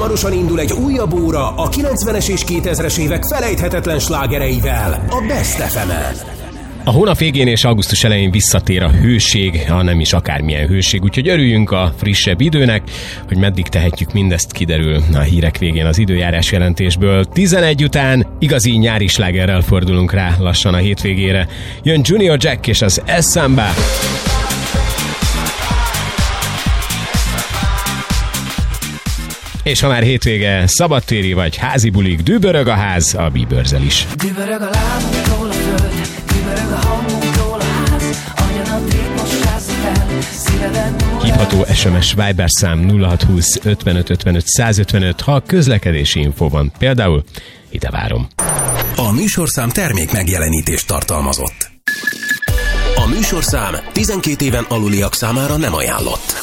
Hamarosan indul egy újabb óra a 90-es és 2000-es évek felejthetetlen slágereivel, a Best FM-en. A hónap végén és augusztus elején visszatér a hőség, ha nem is akármilyen hőség, úgyhogy örüljünk a frissebb időnek, hogy meddig tehetjük mindezt, kiderül a hírek végén az időjárás jelentésből. 11 után igazi nyári slágerrel fordulunk rá lassan a hétvégére. Jön Junior Jack és az Samba. És ha már hétvége, szabadtéri vagy házi bulik, dübörög a ház a Bieberzel is. Dübörög a lábunktól a föld, dübörög a hangunktól a ház, agyadat most rázza fel, szíveden múl. Hívható SMS Viber szám 0620 55 55 155, ha közlekedési info van. Például ide várom. A műsorszám termék megjelenítést tartalmazott. A műsorszám 12 éven aluliak számára nem ajánlott.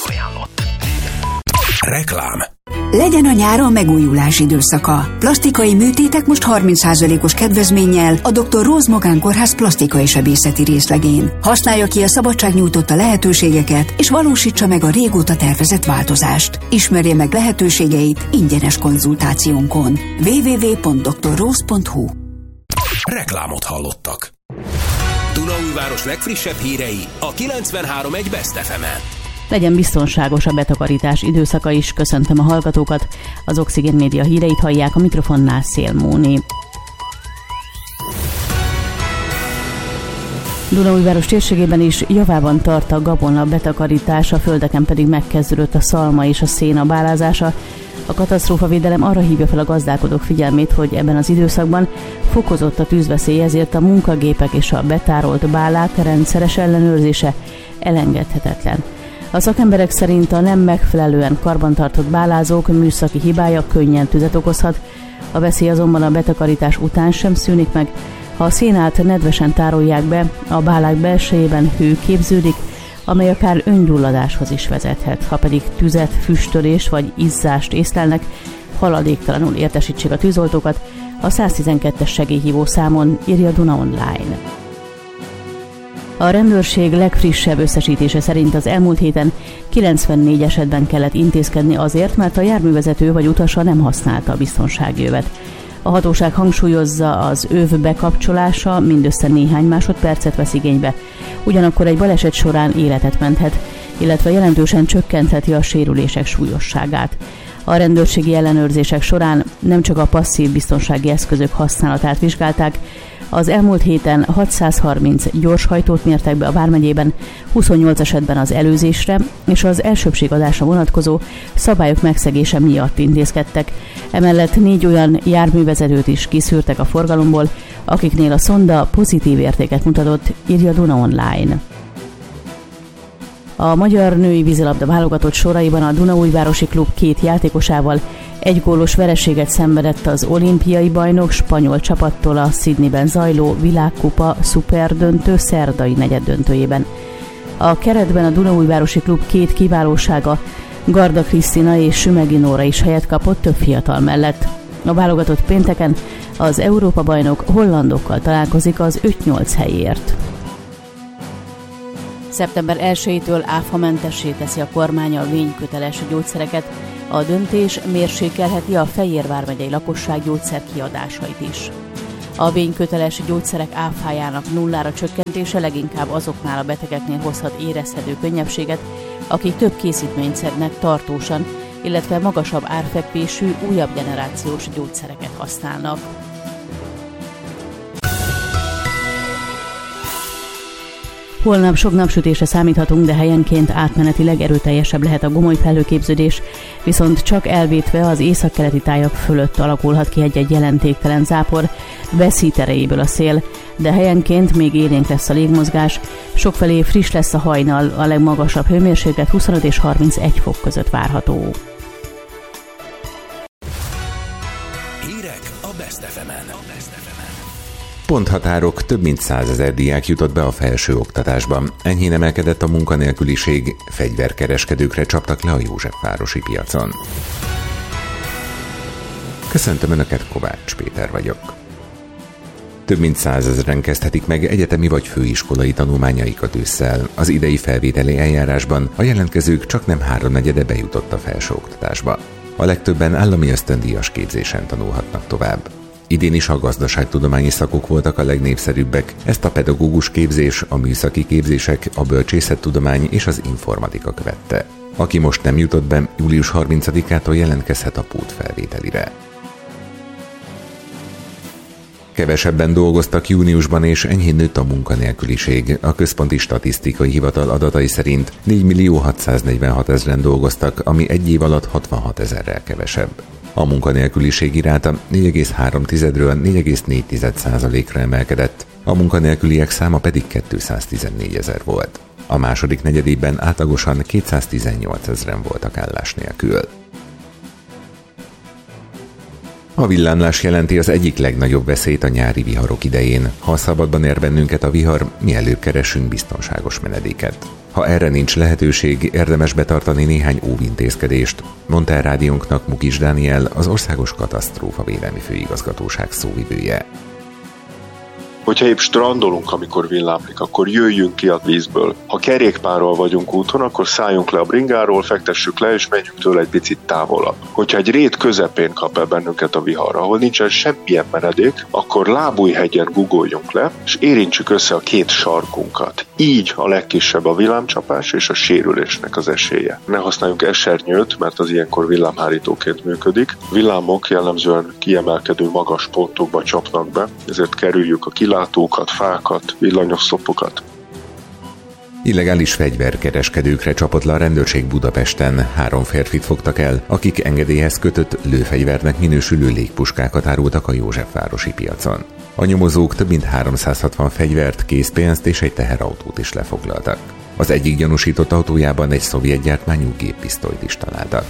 Reklám. Legyen a nyáron megújulás időszaka. Plastikai műtétek most 30%-os kedvezménnyel a Dr. Rose Magán Kórház plastikai sebészeti részlegén. Használja ki a szabadság nyújtotta lehetőségeket, és valósítsa meg a régóta tervezett változást. Ismerje meg lehetőségeit ingyenes konzultációnkon. www.drrose.hu. Reklámot hallottak. Dunaújváros legfrissebb hírei a 93.1 Best FM-en. Legyen biztonságos a betakarítás időszaka is. Köszöntöm a hallgatókat. Az Oxigén Média híreit hallják, a mikrofonnál Szél Móni. Dunaújváros térségében is javában tart a gabona betakarítás, a földeken pedig megkezdődött a szalma és a széna bálázása. A katasztrófavédelem arra hívja fel a gazdálkodók figyelmét, hogy ebben az időszakban fokozott a tűzveszély, ezért a munkagépek és a betárolt bálák rendszeres ellenőrzése elengedhetetlen. A szakemberek szerint a nem megfelelően karbantartott bálázók műszaki hibája könnyen tüzet okozhat, a veszély azonban a betakarítás után sem szűnik meg. Ha a szénát nedvesen tárolják be, a bálák belsejében hő képződik, amely akár öngyulladáshoz is vezethet. Ha pedig tüzet, füstölés vagy izzást észlelnek, haladéktalanul értesítsék a tűzoltókat a 112-es segélyhívó számon, írja Duna Online. A rendőrség legfrissebb összesítése szerint az elmúlt héten 94 esetben kellett intézkedni azért, mert a járművezető vagy utasa nem használta a biztonsági övet. A hatóság hangsúlyozza, az öv bekapcsolása mindössze néhány másodpercet vesz igénybe, ugyanakkor egy baleset során életet menthet, illetve jelentősen csökkentheti a sérülések súlyosságát. A rendőrségi ellenőrzések során nem csak a passzív biztonsági eszközök használatát vizsgálták, az elmúlt héten 630 gyorshajtót mértek be a vármegyében, 28 esetben az előzésre és az elsőbbségadásra vonatkozó szabályok megszegése miatt intézkedtek. Emellett 4 olyan járművezetőt is kiszűrtek a forgalomból, akiknél a szonda pozitív értéket mutatott, írja Duna Online. A magyar női vízilabda válogatott soraiban a Dunaújvárosi klub 2 játékosával egy gólos vereséget szenvedett az olimpiai bajnok spanyol csapattól a Sydneyben zajló világkupa szuperdöntő szerdai negyeddöntőjében. A keretben a Dunaújvárosi klub 2 kiválósága, Garda Krisztina és Sümegi Nóra is helyet kapott több fiatal mellett. A válogatott pénteken az Európa-bajnok hollandokkal találkozik az 5-8 helyért. Szeptember 1-től áfamentessé teszi a kormány a vényköteles gyógyszereket. A döntés mérsékelheti a Fejér vármegyei lakosság gyógyszerkiadásait is. A vényköteles gyógyszerek áfájának nullára csökkentése leginkább azoknál a betegeknél hozhat érezhető könnyebbséget, akik több készítményt szednek tartósan, illetve magasabb árfekvésű, újabb generációs gyógyszereket használnak. Holnap sok napsütésre számíthatunk, de helyenként átmenetileg erőteljesebb lehet a gomoly felhőképződés, viszont csak elvétve az északkeleti tájak fölött alakulhat ki egy-egy jelentéktelen zápor, veszít erejéből a szél, de helyenként még élénk lesz a légmozgás, sokfelé friss lesz a hajnal, a legmagasabb hőmérséklet 25 és 31 fok között várható. Hírek a Best FM-en. Ponthatárok, több mint 100 000 diák jutott be a felsőoktatásban. Enyhén emelkedett a munkanélküliség, fegyverkereskedőkre csaptak le a Józsefvárosi piacon. Köszöntöm Önöket, Kovács Péter vagyok. Több mint 100 000-en kezdhetik meg egyetemi vagy főiskolai tanulmányaikat ősszel. Az idei felvételi eljárásban a jelentkezők csaknem 3/4 bejutott a felsőoktatásba. A legtöbben állami ösztöndíjas képzésen tanulhatnak tovább. Idén is a gazdaságtudományi szakok voltak a legnépszerűbbek, ezt a pedagógus képzés, a műszaki képzések, a bölcsészettudomány és az informatika követte. Aki most nem jutott be, július 30-ától jelentkezhet a pótfelvételire. Kevesebben dolgoztak júniusban, és enyhén nőtt a munkanélküliség. A Központi Statisztikai Hivatal adatai szerint 4.646.000-en dolgoztak, ami egy év alatt 66.000-rel kevesebb. A munkanélküliségi ráta 4,3-ről 4,4%-ra emelkedett, a munkanélküliek száma pedig 214.000 volt. A második negyedében átlagosan 218.000-en voltak állás nélkül. A villámlás jelenti az egyik legnagyobb veszélyt a nyári viharok idején. Ha szabadban ér bennünket a vihar, mielőbb keresünk biztonságos menedéket. Ha erre nincs lehetőség, érdemes betartani néhány óvintézkedést, mondta el rádiónknak Mukis Dániel, az Országos Katasztrófavédelmi Főigazgatóság szóvivője. Hogyha épp strandolunk, amikor villámlik, akkor jöjjünk ki a vízből. Ha kerékpárral vagyunk úton, akkor szálljunk le a bringáról, fektessük le, és menjünk tőle egy picit távolabb. Hogyha egy rét közepén kap el bennünket a vihar, ahol nincsen semmilyen menedék, akkor Lábújhegyen guggoljunk le, és érintsük össze a két sarkunkat. Így a legkisebb a villámcsapás és a sérülésnek az esélye. Ne használjunk esernyőt, mert az ilyenkor villámhárítóként működik. Villámok jellemzően kiemelkedő magas pontokba csapnak be, ezért kerüljük a kilátókat, fákat, villanyoszlopokat. Illegális fegyverkereskedőkre csapott le a rendőrség Budapesten. 3 férfit fogtak el, akik engedélyhez kötött lőfegyvernek minősülő légpuskákat árultak a Józsefvárosi piacon. A nyomozók több mint 360 fegyvert, készpénzt és egy teherautót is lefoglaltak. Az egyik gyanúsított autójában egy szovjet gyártmányú géppisztolyt is találtak.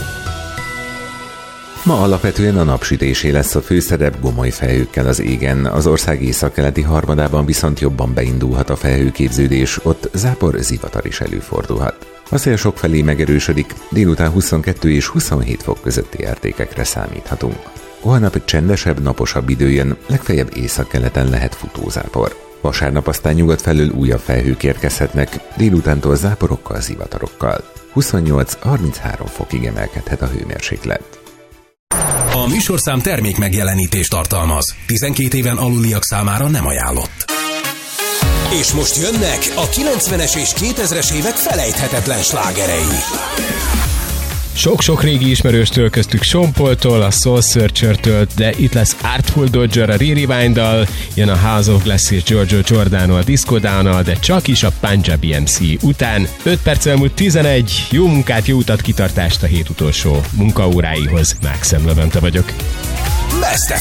Ma alapvetően a napsütésé lesz a főszerep gomoly felhőkkel az égen, az ország északkeleti harmadában viszont jobban beindulhat a felhőképződés, ott zápor, zivatar is előfordulhat. A szél sokfelé megerősödik, délután 22 és 27 fok közötti értékekre számíthatunk. Holnap csendesebb, naposabb idő jön, legfeljebb északkeleten lehet futózápor. Vasárnap aztán nyugat felől újabb felhők érkezhetnek, délutántól záporokkal, zivatarokkal. 28-33 fokig emelkedhet a hőmérséklet. A műsorszám termék megjelenítést tartalmaz. 12 éven aluliak számára nem ajánlott. És most jönnek a 90-es és 2000-es évek felejthetetlen slágerei. Sok-sok régi ismerőstől, köztük Sean Paul-tól, a Soul Searcher-től, de itt lesz Artful Dodger a Rewind-dal, jön a House of Glass és Giorgio Giordano a Disco Down-nal, de csak is a Punjabi MC után. 5 perc elmúlt 11, jó munkát, jó utat, kitartást a hét utolsó munkaóráihoz. Maxim Levente vagyok. Best